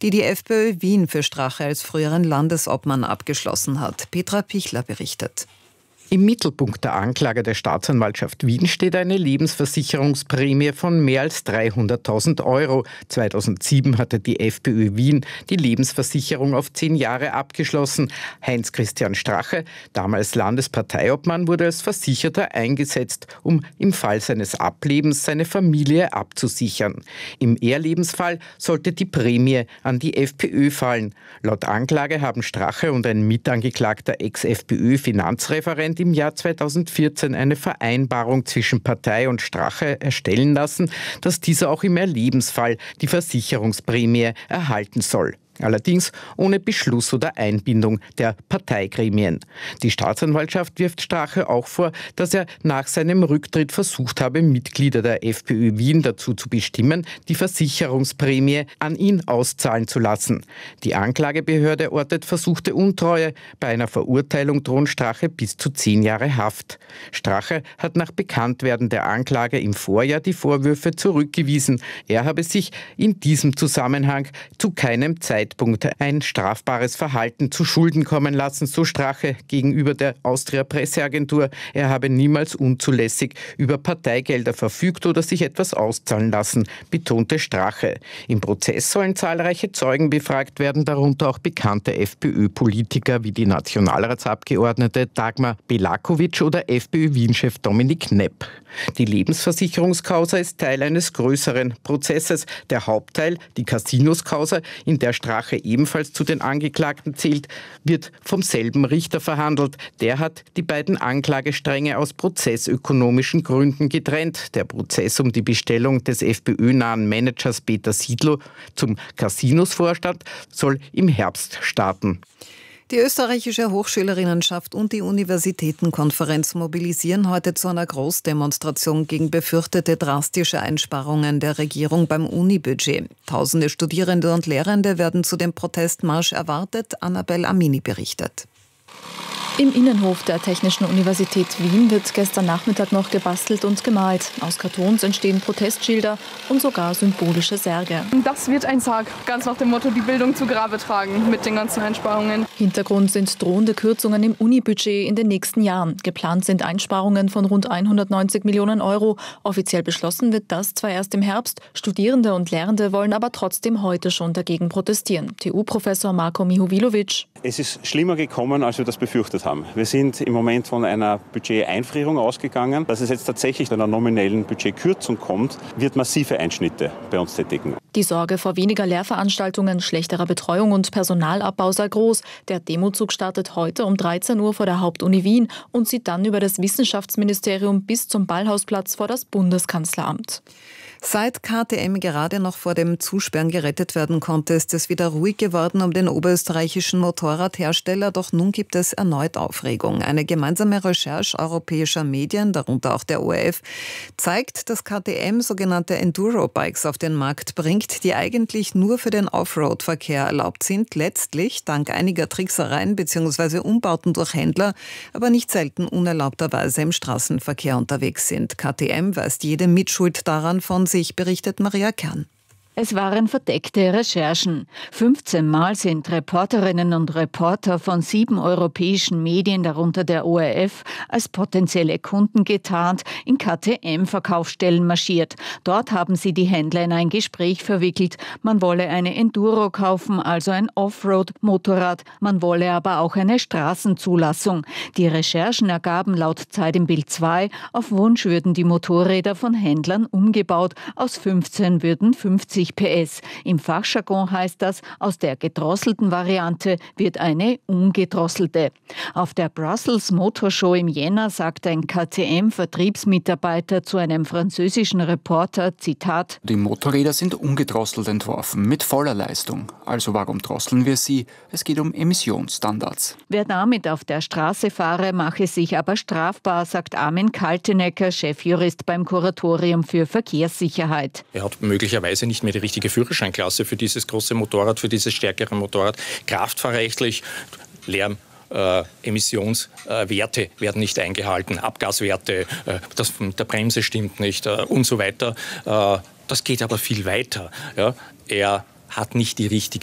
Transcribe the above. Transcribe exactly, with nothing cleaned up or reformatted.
die die FPÖ Wien für Strache als früheren Landesobmann abgeschlossen hat. Petra Pichler berichtet. Im Mittelpunkt der Anklage der Staatsanwaltschaft Wien steht eine Lebensversicherungsprämie von mehr als dreihunderttausend Euro. zweitausendsieben hatte die FPÖ Wien die Lebensversicherung auf zehn Jahre abgeschlossen. Heinz-Christian Strache, damals Landesparteiobmann, wurde als Versicherter eingesetzt, um im Fall seines Ablebens seine Familie abzusichern. Im Ehelebensfall sollte die Prämie an die FPÖ fallen. Laut Anklage haben Strache und ein mitangeklagter Ex-FPÖ-Finanzreferent im Jahr zweitausendvierzehn eine Vereinbarung zwischen Partei und Strache erstellen lassen, dass dieser auch im Erlebensfall die Versicherungsprämie erhalten soll. Allerdings ohne Beschluss oder Einbindung der Parteigremien. Die Staatsanwaltschaft wirft Strache auch vor, dass er nach seinem Rücktritt versucht habe, Mitglieder der FPÖ Wien dazu zu bestimmen, die Versicherungsprämie an ihn auszahlen zu lassen. Die Anklagebehörde ortet versuchte Untreue. Bei einer Verurteilung drohen Strache bis zu zehn Jahre Haft. Strache hat nach Bekanntwerden der Anklage im Vorjahr die Vorwürfe zurückgewiesen. Er habe sich in diesem Zusammenhang zu keinem Zeitpunkt ein strafbares Verhalten zu Schulden kommen lassen, so Strache gegenüber der Austria-Presseagentur. Er habe niemals unzulässig über Parteigelder verfügt oder sich etwas auszahlen lassen, betonte Strache. Im Prozess sollen zahlreiche Zeugen befragt werden, darunter auch bekannte FPÖ-Politiker wie die Nationalratsabgeordnete Dagmar Belakovic oder FPÖ-Wien-Chef Dominik Knepp. Die Lebensversicherungskausa ist Teil eines größeren Prozesses. Der Hauptteil, die Casinos-Causa, in der Strache ebenfalls zu den Angeklagten zählt, wird vom selben Richter verhandelt. Der hat die beiden Anklagestränge aus prozessökonomischen Gründen getrennt. Der Prozess um die Bestellung des FPÖ-nahen Managers Peter Siedlow zum Casinos-Vorstand soll im Herbst starten. Die österreichische Hochschülerinnenschaft und die Universitätenkonferenz mobilisieren heute zu einer Großdemonstration gegen befürchtete drastische Einsparungen der Regierung beim Unibudget. Tausende Studierende und Lehrende werden zu dem Protestmarsch erwartet. Annabel Amini berichtet. Im Innenhof der Technischen Universität Wien wird gestern Nachmittag noch gebastelt und gemalt. Aus Kartons entstehen Protestschilder und sogar symbolische Särge. Das wird ein Sarg, ganz nach dem Motto, die Bildung zu Grabe tragen mit den ganzen Einsparungen. Hintergrund sind drohende Kürzungen im Unibudget in den nächsten Jahren. Geplant sind Einsparungen von rund hundertneunzig Millionen Euro. Offiziell beschlossen wird das zwar erst im Herbst. Studierende und Lehrende wollen aber trotzdem heute schon dagegen protestieren. T U-Professor Marko Mihovilovic. Es ist schlimmer gekommen, als wir das befürchtet haben. Wir sind im Moment von einer Budgeteinfrierung ausgegangen. Dass es jetzt tatsächlich zu einer nominellen Budgetkürzung kommt, wird massive Einschnitte bei uns tätigen. Die Sorge vor weniger Lehrveranstaltungen, schlechterer Betreuung und Personalabbau sei groß. Der Demozug startet heute um dreizehn Uhr vor der Hauptuni Wien und zieht dann über das Wissenschaftsministerium bis zum Ballhausplatz vor das Bundeskanzleramt. Seit K T M gerade noch vor dem Zusperren gerettet werden konnte, ist es wieder ruhig geworden um den oberösterreichischen Motorradhersteller. Doch nun gibt es erneut Aufregung. Eine gemeinsame Recherche europäischer Medien, darunter auch der O R F, zeigt, dass K T M sogenannte Enduro-Bikes auf den Markt bringt, die eigentlich nur für den Offroad-Verkehr erlaubt sind. Letztlich, dank einiger Tricksereien bzw. Umbauten durch Händler, aber nicht selten unerlaubterweise im Straßenverkehr unterwegs sind. K T M weist jede Mitschuld daran von sich, berichtet Maria Kern. Es waren verdeckte Recherchen. fünfzehn Mal sind Reporterinnen und Reporter von sieben europäischen Medien, darunter der O R F, als potenzielle Kunden getarnt, in K T M-Verkaufsstellen marschiert. Dort haben sie die Händler in ein Gespräch verwickelt. Man wolle eine Enduro kaufen, also ein Offroad-Motorrad. Man wolle aber auch eine Straßenzulassung. Die Recherchen ergaben laut Zeit im Bild zwei, auf Wunsch würden die Motorräder von Händlern umgebaut. Aus fünfzehn würden fünfzig P S. Im Fachjargon heißt das, aus der gedrosselten Variante wird eine ungedrosselte. Auf der Brussels Motor Show im Jänner sagte ein K T M-Vertriebsmitarbeiter zu einem französischen Reporter, Zitat: Die Motorräder sind ungedrosselt entworfen, mit voller Leistung. Also warum drosseln wir sie? Es geht um Emissionsstandards. Wer damit auf der Straße fahre, mache sich aber strafbar, sagt Armin Kaltenecker, Chefjurist beim Kuratorium für Verkehrssicherheit. Er hat möglicherweise nicht mehr die richtige Führerscheinklasse für dieses große Motorrad, für dieses stärkere Motorrad. Kraftfahrrechtlich, Lärm, äh, Emissionswerte äh, werden nicht eingehalten, Abgaswerte, äh, das mit der Bremse stimmt nicht äh, und so weiter. Äh, das geht aber viel weiter. Ja. Er hat nicht die richtige